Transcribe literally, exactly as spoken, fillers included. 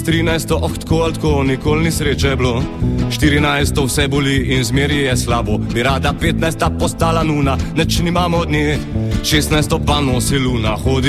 trinajsto, oh, tako ali tako, nikoli ni sreče bilo. štirinajsto, vse boli in zmeri je slabo. Bi rada petnajsta postala nuna, neč nimamo od nje. šestnajsto pa nosi luna, hodi